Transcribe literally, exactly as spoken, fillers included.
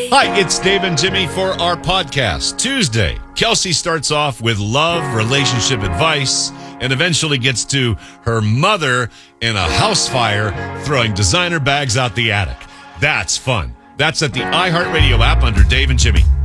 Hi, it's Dave and Jimmy for our podcast. Tuesday, Kelsey starts off with love, relationship advice, and eventually gets to her mother in a house fire throwing designer bags out the attic. That's fun. That's at the iHeartRadio app under Dave and Jimmy.